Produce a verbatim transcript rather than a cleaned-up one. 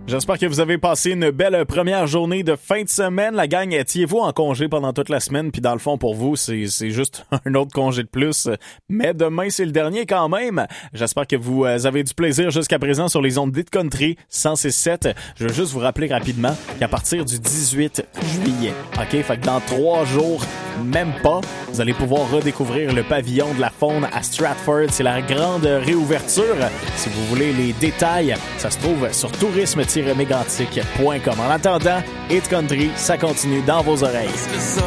J'espère que vous avez passé une belle première journée de fin de semaine. La gang, étiez-vous en congé pendant toute la semaine? Puis dans le fond, pour vous, c'est, c'est juste un autre congé de plus. Mais demain, c'est le dernier quand même. J'espère que vous avez du plaisir jusqu'à présent sur les ondes d'Hit Country cent six sept. Je veux juste vous rappeler rapidement qu'à partir du dix-huit juillet, OK? Fait que dans trois jours, même pas, vous allez pouvoir redécouvrir le pavillon de la faune à Stratford. C'est la grande réouverture. Si vous voulez les détails, ça se trouve sur tourisme mégantic point com. En attendant, Hit Country, ça continue dans vos oreilles.